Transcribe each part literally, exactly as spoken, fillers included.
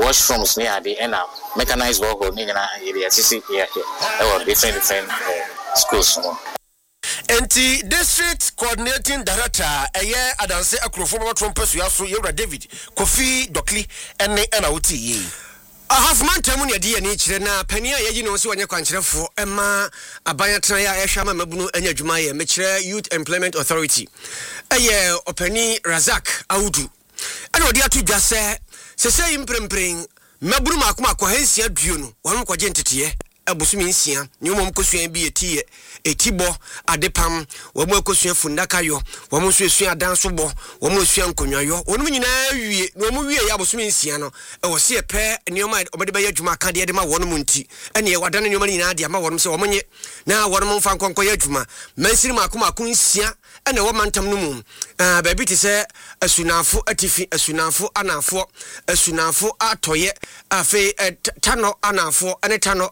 washrooms near the end of mechanized work or near area. See here, here, different different schools. Enti district coordinating director eye adanse akrofo ma trompes yaso yewra David Kofi Dokli ene na wuti yi ahafman tamu ne de ne kire na pani a yeji no so wanye kwankyerefo ema abayatran ya ehwa ma mabunu anya adwuma ye mekire Youth Employment Authority eye opani Razak Audu ene odi atu dwase sese imprempren mabunu makoma kwa hansia duo no won kwaje ntete abusumi nsia ni omom kosua bi etie etibo adepam wo mo kosua fundakayo wo mo suesua danso bo wo mo sua nkonwayo wonum nyina wie no mo wie ya abusumi nsia no e wo se epe nioma obede be yadwuma ka de ma wonum nti ene ye wadane nioma nyina de ma wonum se wo monye na wonum mfa nkonko yadwuma mansiri makoma akon nsia ene wo mantam no mu ah ba bi ti se asunafo atifi asunafo anafo asunafo atoye afi tano anafo ene tano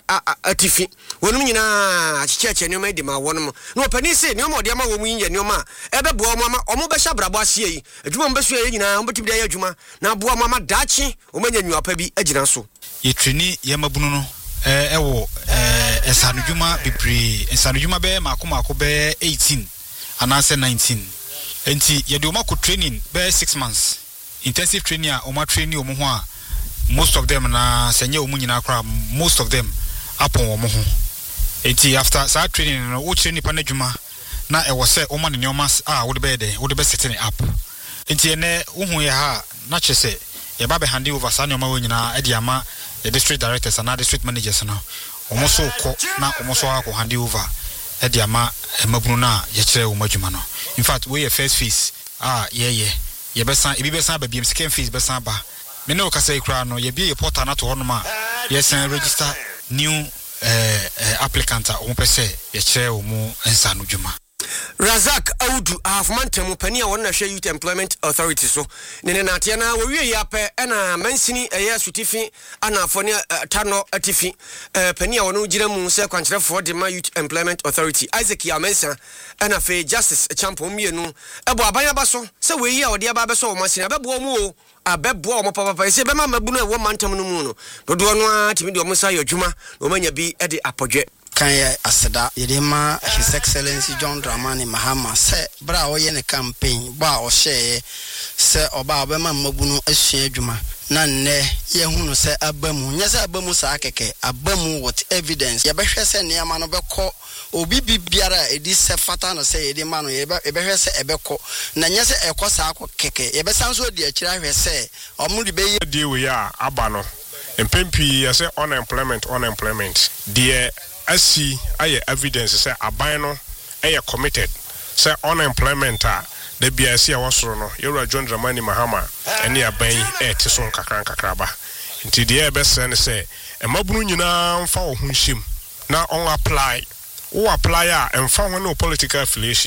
atifi wonum nyina achicheche nyoma de ma wonum no pani se nyoma de ma wo mu nya nyoma ebe boa mo ma omo be sha brabo ase yi adwuma mbe so ye nyina omo tibide ya adwuma na boa mo ma dachi omanya nyuapa bi agina so yetreni yemabunu no eh ewo eh esanudwuma bibri esanudwuma be makoma ko be eighteen anase nineteen enti ye de omako training be six months intensive training a oma training omo ho a most of them na senye omo nyina akra most of them upon omo ho enti after sa training no wo training pa na dwuma na e wo se omo ne nyoma ah wo de be de wo de be setting up enti ene wo hu ye ha na chese ye ba be hand over sa nyoma wo nyina e de ama the district directors and district managers no omo so ko na omo so akọ hand over e de ama mabunu na ye kire wo madwuma no in fact we first phase ah yeah yeah ye be san e bi be san ba bi second phase be san ba me no ka say kra no ye bi ye portal na to hono ma ye san register new uh, uh, applicant a omo pese ye kire wo mu ensa no dwuma Razak Audu ahafmantemu pani a wonna hwe Youth Employment Authority so nene na ate na wo wie yape na mansini eye sutifi anafo ne tano atifi pani a wono gira mu se kwankyerefo de ma Youth Employment Authority Isaac Yamensa ana fe Justice Champo mienu ebo abanya ba so se we yi a ode aba be so wo masini abebo mu o abebo mo papa se be ma mabunu e wo mantam no mu no dodo no a timi de o sa yadwuma o manya bi e de apodwe Kaya aseda yedema His Excellency John Dramani Mahama se bra wo ye ne campaign ba o share se oba obema mabunu asua adwuma na nne ye hunu se abamu nya se abamu sa akeke abamu with evidence ye behwe se ne ama no bekọ obi bibiara edi se fata no se yedi ma no ye behwe se ebekọ na nya se ekọ sa akọ keke ye besan so di akira hwe se omudi be ye die we ya aba no empempi ye se unemployment unemployment die asi aye evidence say aban no aye committed say unemployment a the B I C a wasoro no yewra John Dramani Mahama ene aban e te so kakran kakraba nti de e be se ne say emabunu nyina mfa wo ho nhim na on apply wo apply a emfa ho no political affiliation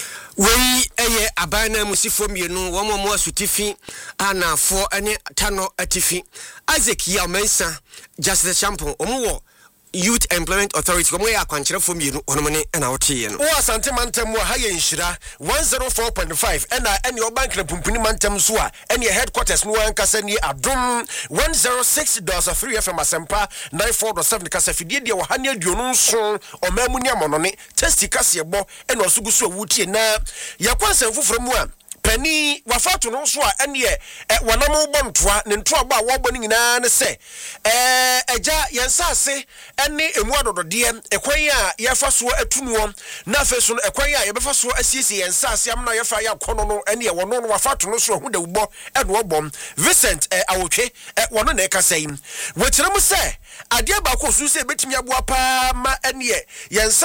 wei eye abana musifo mienu wo mo mo asutifi anafo ene tano atifi Isaac Yamensa Justice Champo omo Youth Employment Authority komo ya kwankyerefo mienu onomne na wote no o asante mantam wa ha ye nhira one oh four point five ena ene obank na pumpuni mantam so a ene headquarters no ankasa ni adom one oh six point three F M asempa nine four point seven kasa fidie de wo ha ne aduonu nso omamu ni amonone testi kase bo ene osugu so wutie na yakwansan fufuro mu a pani wafatu no so a ene wanam bontoa ne ntoa ba wo bɔ ne nyina ne se eh eja yensase ene emu adodode ekwan a yefa so atunuo na fe so ekwan a yebefa so asiesie yensase am na yefa ya kono no ene wono no wafatu no so hu da ubɔ ene obom Vincent awotwe wono na ekasa yi wekyerem se ade ba ko so se betimi aboa pa ma ene yensa